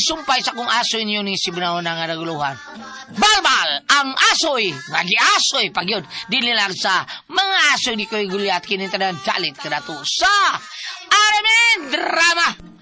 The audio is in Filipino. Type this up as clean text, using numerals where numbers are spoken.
nagsumpay sa kong asoy niyo ni si Binaw na nga naguluhan. Balbal, ang asoy, nagi-asoy, pagyod, di nilang sa mga asoy ni Koy Gulyat, kinintanan dalit ka na to sa Aramin Drama.